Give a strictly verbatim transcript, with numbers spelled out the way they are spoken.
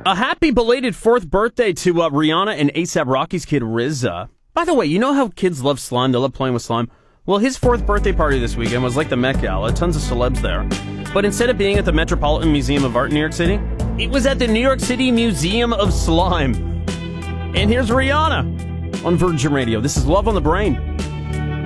A happy belated fourth birthday to uh, Rihanna and A$AP Rocky's kid, R Z A. By the way, you know how kids love slime? They love playing with slime. Well, his fourth birthday party this weekend was like the Met Gala. Tons of celebs there. But instead of being at the Metropolitan Museum of Art in New York City, it was at the New York City Museum of Slime. And here's Rihanna on Virgin Radio. This is Love on the Brain.